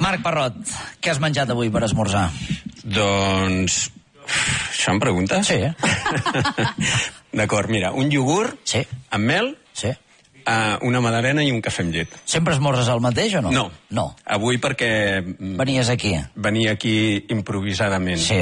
Marc Parrot, què has menjat avui per esmorzar? Doncs... Això em preguntes? Sí. D'acord, mira, un iogurt amb mel, una magdalena i un cafè amb llet. Sempre esmorzes el mateix o no? No. Avui perquè... Venies aquí. Venia aquí improvisadament. Sí.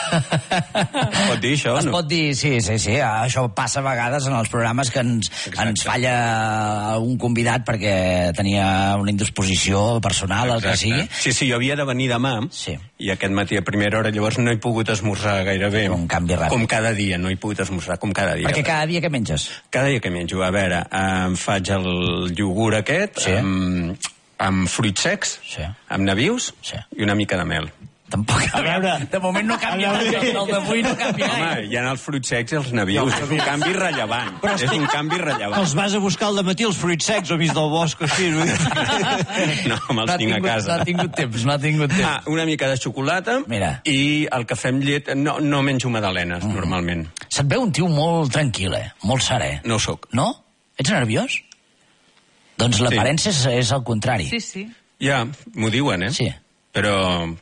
Es pot dir això, no? Es pot dir, sí. Això passa a vegades en els programes que ens falla un convidat perquè tenia una indisposició personal, el que sigui. Sí, jo havia de venir demà i aquest matí a primera hora, llavors no he pogut esmorzar gairebé. Un canvi ràpid. Com cada dia, no he pogut esmorzar, com cada dia. Perquè cada dia què menges? Cada dia que menjo, a veure, em faig el iogurt aquest amb fruits secs, amb nabius i una mica de mel. Tampoc, a veure, de moment no canvia gaire, el d'avui no canvia gaire. Home, hi ha els fruits secs i els nabius, és un canvi rellevant. És un canvi rellevant. Els vas a buscar al dematí, els fruits secs, o vist del bosc, així. No, me'ls tinc a casa. No ha tingut temps. Una mica de xocolata i el cafè amb llet. No menjo magdalenes, normalment. Se't veu un tio molt tranquil, molt serè. No ho soc. No? Ets nerviós? Doncs l'aparença és el contrari. Sí. Ja, m'ho diuen, Sí. Però...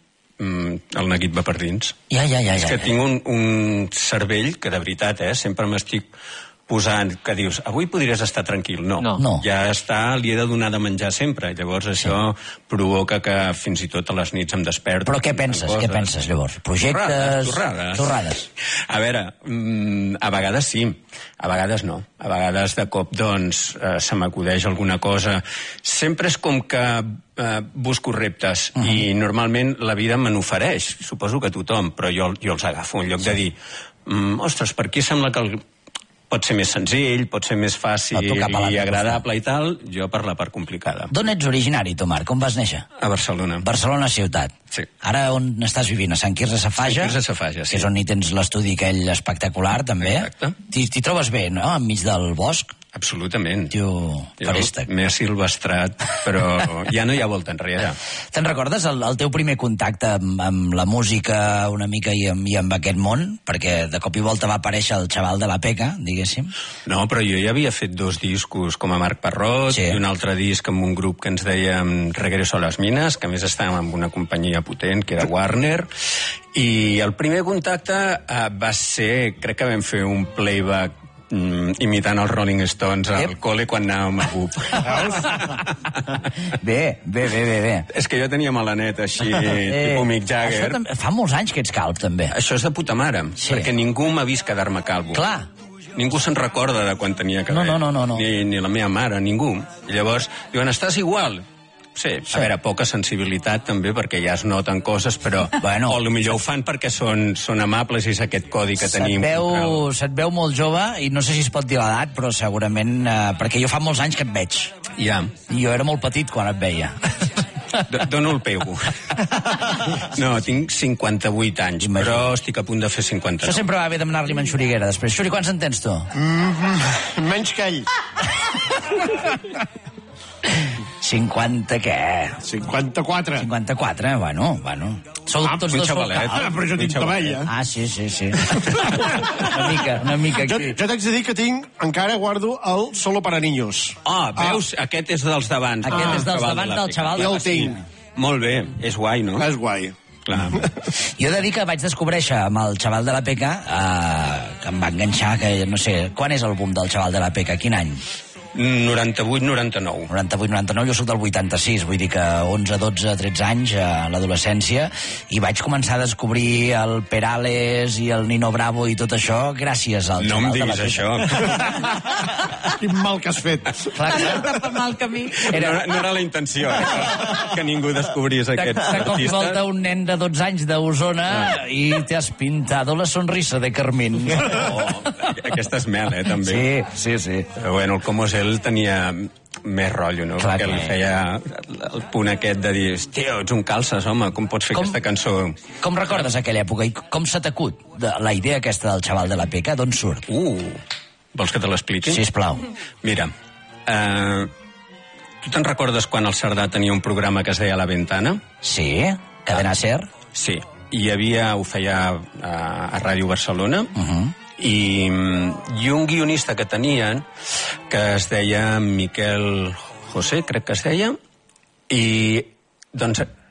el neguit va per dins. Ja. És que tinc un cervell que, de veritat, sempre m'estic posant, que dius, avui podries estar tranquil. No. Ja està, li he de donar de menjar sempre. Llavors això provoca que fins i tot a les nits em desperto. Però què penses llavors? Projectes? Torrades. A veure, a vegades sí, a vegades no. A vegades de cop, doncs, se m'acudeix alguna cosa. Sempre és com que busco reptes i normalment la vida me n'ofereix, suposo que tothom, però jo els agafo en lloc de dir, ostres, per aquí sembla que pot ser més senzill, pot ser més fàcil i agradable i tal, jo per la part complicada. D'on ets originari, tu, Marc? On vas néixer? A Barcelona. Barcelona ciutat. Sí. Ara on estàs vivint? A Sant Quirze Safaja? Sant Quirze Safaja, sí. Que és on hi tens l'estudi aquell espectacular, també. Exacte. T'hi trobes bé, no?, enmig del bosc? Absolutament. Tio feréstec. M'he silvestrat, però ja no hi ha volta enrere. Te'n recordes el teu primer contacte amb la música una mica i amb aquest món? Perquè de cop i volta va aparèixer el xaval de la Peca, diguéssim. No, però jo ja havia fet 2 discos com a Marc Parrot i un altre disc amb un grup que ens dèiem Regreso a les Mines, que a més estàvem amb una companyia potent, que era Warner, i el primer contacte va ser, crec que vam fer un playback imitant els Rolling Stones al col·le quan anàvem a BUP. Bé. És que jo tenia malanet així, tipus Mick Jagger. Això fa molts anys que ets calb, també. Això és de puta mare, perquè ningú m'ha vist quedar-me calvo. Clar. Ningú se'n recorda de quan tenia cabell. No. Ni la meva mare, ningú. I llavors diuen, estàs igual? Sí, a veure, poca sensibilitat també, perquè ja es noten coses, però o potser ho fan perquè són amables i és aquest codi que tenim. Se't veu molt jove, i no sé si es pot dir l'edat, però segurament, perquè jo fa molts anys que et veig. Ja. I jo era molt petit quan et veia. Dono el pego. No, tinc 58 anys, però estic a punt de fer 59. Això sempre va bé demanar-li a en Xuriguera, després. Xuri, quants en tens tu? Menys que ell. 50 què? 54. 54, bueno. Sou tots dos xavalet. Però jo tinc cabell, sí. Una mica aquí. Jo t'haig de dir que encara guardo el Solo para niños. Veus? Aquest és dels d'abans. Aquest és dels d'abans del xaval de la Peca. Molt bé, és guai, no? És guai. Clar. Jo he de dir que vaig descobreixer amb el xaval de la Peca, que em va enganxar, que no sé, quan és el boom del xaval de la Peca? Quin any? 98-99. 98-99, jo soc del 86, vull dir que 11, 12, 13 anys a l'adolescència, i vaig començar a descobrir el Perales i el Nino Bravo i tot això gràcies al xaval de la Peca. No em diguis això. Quin mal que has fet. Cap a mal camí. No era la intenció, que ningú descobrís aquests artistes. De cop i volta un nen de 12 anys d'Osona i te has pintado la sonrisa de Carmín. Aquesta és mel, també. Sí. Però bueno, el Comos ell tenia més rotllo, no? Clar, perquè li feia el punt aquest de dir, hòstia, ets un calces, home, com pots fer aquesta cançó? Com recordes aquella època i com s'ha t'acut la idea aquesta del xaval de la Peca? D'on surt? Vols que te l'expliqui? Sisplau. Mira, tu te'n recordes quan el Cerdà tenia un programa que es deia La Ventana? Sí, Cadena Ser. Sí, ho feia a Ràdio Barcelona, i un guionista que tenien que es deia Miquel José, crec que es deia, i doncs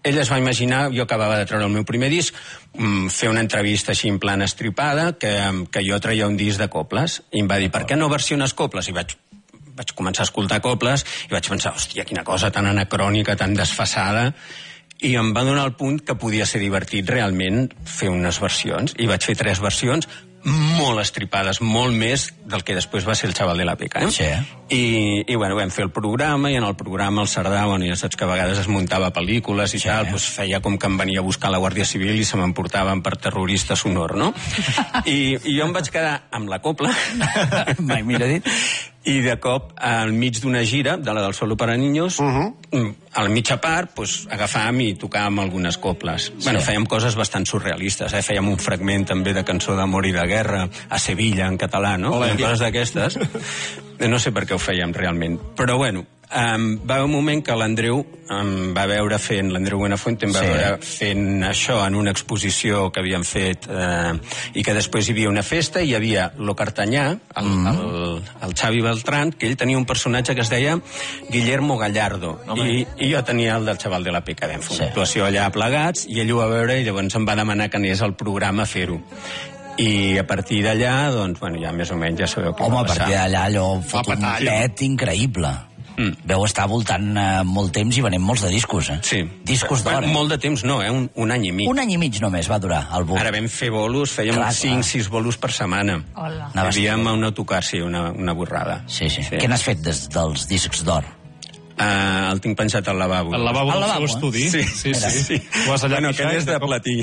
ell es va imaginar, jo acabava de treure el meu primer disc, fer una entrevista així en plan estripada, que jo traia un disc de coples, i em va dir, per què no versiones coples? I vaig començar a escoltar coples i vaig pensar, hòstia, quina cosa tan anacrònica, tan desfasada, i em va donar el punt que podia ser divertit realment fer unes versions, i vaig fer 3 versions molt estripades, molt més del que després va ser el Xaval de la Peca, eh? Sí. I bueno, vam fer el programa, i en el programa el Cerdà, bueno, ja saps que a vegades es muntava pel·lícules i tal, doncs feia com que em venia a buscar la Guàrdia Civil i se m'emportaven per terrorista sonor, no? I jo em vaig quedar amb la copla. Mai millor dit. I de cop, al mig d'una gira, de la del Solo para Niños, a la mitja part, pues, agafàvem i tocàvem algunes coples. Sí. Bueno, fèiem coses bastant surrealistes, Fèiem un fragment també de Cançó d'amor i de guerra, a Sevilla, en català, no? Coses d'aquestes. No sé per què ho fèiem realment. Però, bueno, va haver un moment que l'Andreu em va veure fent, l'Andreu Buenafuente em va veure fent això en una exposició que havíem fet i que després hi havia una festa i hi havia lo Cartanyà, el Xavi Beltrán, que ell tenia un personatge que es deia Guillermo Gallardo, i jo tenia el del Xaval de la Peca. Vam fer una actuació allà plegats i ell ho va veure i llavors em va demanar que anés al programa a fer-ho. I a partir d'allà, doncs, bueno, ja més o menys ja sabeu què va passar. Home, a partir d'allà allò fot un plet increïble. Veu estar voltant molt temps i venent molts de discos, Sí. Discos d'or. Molt de temps no, un any i mig. Un any i mig només va durar el boom. Ara vam fer bolos, fèiem 5-6 bolos per setmana. Hola. Havíem a un autocar, sí, una borrada. Sí. Què n'has fet des dels discs d'or? El tinc penjat al lavabo. Al lavabo del seu estudi? Sí. Ho has allà aquest és de platí.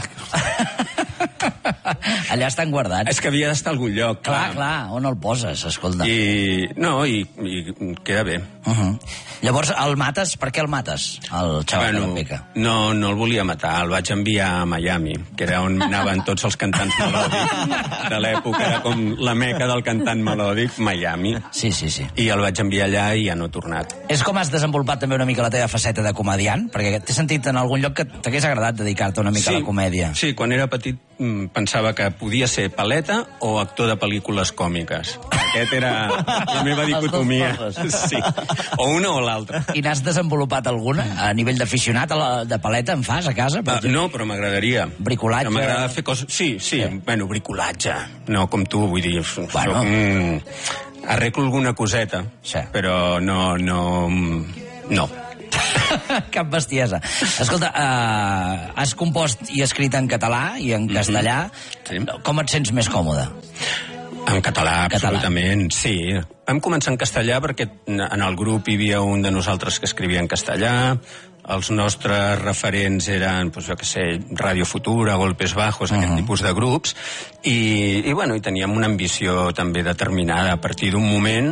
Allà estan guardats. És que havia d'estar a algun lloc. Clar, on el poses, escolta. I queda bé. Llavors, el mates, per què el mates, el Xaval de la Peca? No el volia matar, el vaig enviar a Miami, que era on anaven tots els cantants melòdics de l'època, era com la meca del cantant melòdic, Miami. Sí. I el vaig enviar allà i ja no he tornat. És com has desenvolupat també una mica la teva faceta de comediant? Perquè t'he sentit en algun lloc que t'hagués agradat dedicar-te una mica a la comèdia. Sí, quan era petit pensava que podia ser paleta o actor de pel·lícules còmiques. Aquest era la meva dicotomia. Sí. O una o l'altra. I n'has desenvolupat alguna? A nivell d'aficionat de paleta en fas a casa? No, però m'agradaria. Bricolatge? M'agrada fer coses... Sí. Bueno, bricolatge. No com tu, vull dir... Arreglo alguna coseta, però no. Cap bestiesa. Escolta, has compost i escrit en català i en castellà. Sí. Com et sents més còmode? En català, absolutament, sí. Vam començar en castellà perquè en el grup hi havia un de nosaltres que escrivia en castellà, els nostres referents eren, jo què sé, Radio Futura, Golpes Bajos, aquest tipus de grups, i bueno, i teníem una ambició també determinada. A partir d'un moment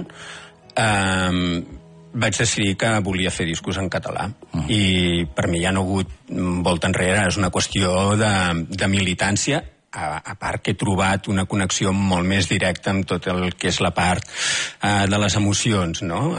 vaig decidir que volia fer discos en català, i per mi ja no ha hagut volta enrere, és una qüestió de militància, a part que he trobat una connexió molt més directa amb tot el que és la part de les emocions, no?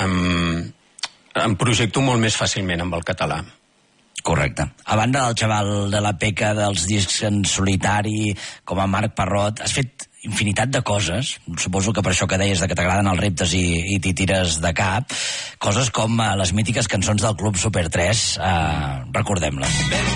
Em projecto molt més fàcilment amb el català. Correcte. A banda del Xaval de la Peca, dels discs en solitari, com a Marc Parrot, has fet infinitat de coses. Suposo que per això que deies que t'agraden els reptes i t'hi tires de cap. Coses com les mítiques cançons del Club Super 3. Recordem-les.